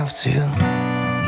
have to.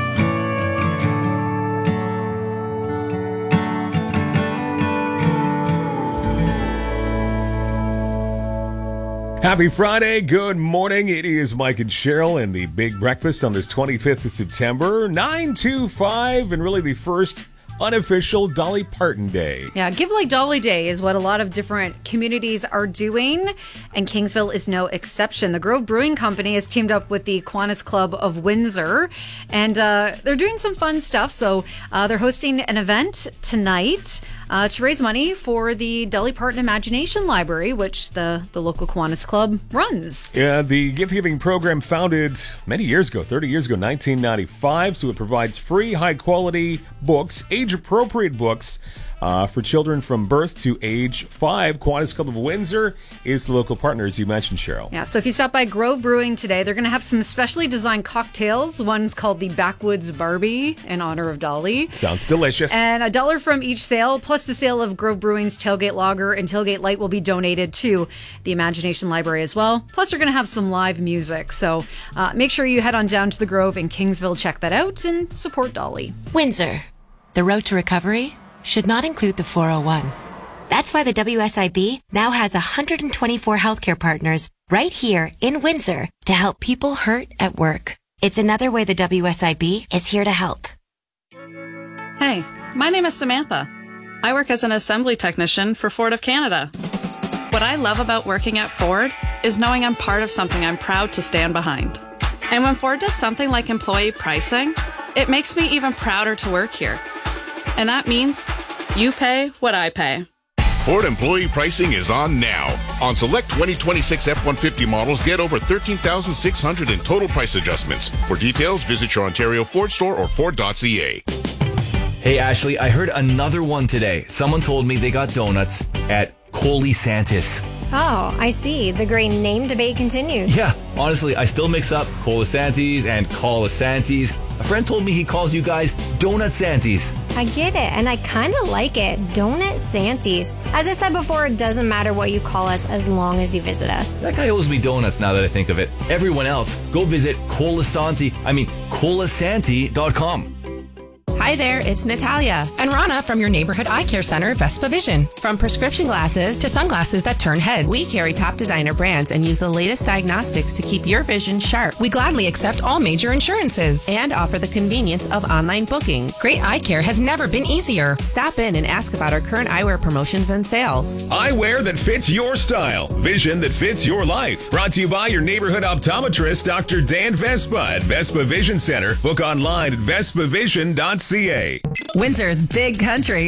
Happy Friday. Good morning. It is Mike and Cheryl and the Big Breakfast on this 25th of September, 9/25, and really the first unofficial Dolly Parton Day. Yeah, Give Like Dolly Day is what a lot of different communities are doing, and Kingsville is no exception. The Grove Brewing Company has teamed up with the Kiwanis Club of Windsor, and they're doing some fun stuff. So they're hosting an event tonight to raise money for the Dolly Parton Imagination Library, which the local Kiwanis Club runs. Yeah, the gift-giving program founded many years ago, 30 years ago, 1995, so it provides free, high-quality books, age-appropriate books for children from birth to age 5. Kiwanis Club of Windsor is the local partner, as you mentioned, Cheryl. Yeah, so if you stop by Grove Brewing today, they're going to have some specially designed cocktails. One's called the Backwoods Barbie in honor of Dolly. Sounds delicious. And $1 from each sale, plus the sale of Grove Brewing's Tailgate Lager and Tailgate Light will be donated to the Imagination Library as well. Plus, they're going to have some live music. So make sure you head on down to the Grove in Kingsville, check that out, and support Dolly. Windsor. The road to recovery should not include the 401. That's why the WSIB now has 124 healthcare partners right here in Windsor to help people hurt at work. It's another way the WSIB is here to help. Hey, my name is Samantha. I work as an assembly technician for Ford of Canada. What I love about working at Ford is knowing I'm part of something I'm proud to stand behind. And when Ford does something like employee pricing, it makes me even prouder to work here. And that means you pay what I pay. Ford employee pricing is on now. On select 2026 F-150 models, get over $13,600 in total price adjustments. For details, visit your Ontario Ford store or Ford.ca. Hey, Ashley, I heard another one today. Someone told me they got donuts at Colisantis. Oh, I see. The great name debate continues. Yeah, honestly, I still mix up Colisantis and Colisantis. A friend told me he calls you guys Donut Santies. I get it, and I kind of like it. Donut Santies. As I said before, it doesn't matter what you call us as long as you visit us. That guy owes me donuts now that I think of it. Everyone else, go visit Colisanti.com. Hi there, it's Natalia and Rana from your neighborhood eye care center, Vespa Vision. From prescription glasses to sunglasses that turn heads, we carry top designer brands and use the latest diagnostics to keep your vision sharp. We gladly accept all major insurances and offer the convenience of online booking. Great eye care has never been easier. Stop in and ask about our current eyewear promotions and sales. Eyewear that fits your style. Vision that fits your life. Brought to you by your neighborhood optometrist, Dr. Dan Vespa at Vespa Vision Center. Book online at vespavision.ca. Windsor's Big Country